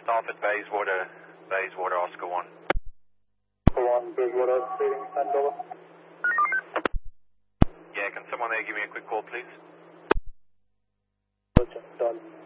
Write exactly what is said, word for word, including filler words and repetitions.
Staff at Bayswater, Bayswater, Oscar one. Oscar one, Bayswater, speeding ten dollars. Yeah, can someone there give me a quick call, please? Done.